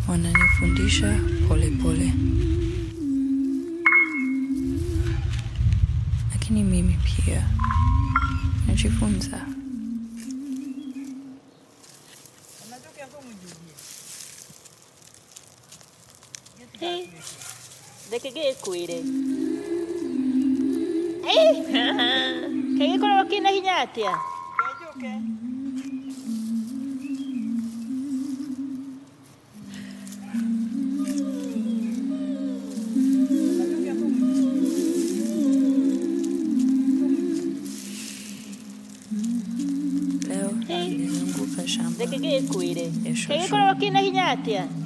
wananifundisha pole pole. Lakini mimi pia najifunza. Hey, dekege kuire. Kege kono kina hinyatia. Kejuke. Leo nilizunguka shamba. Dekege kuire. Kesho Kege kono kina hinyatia.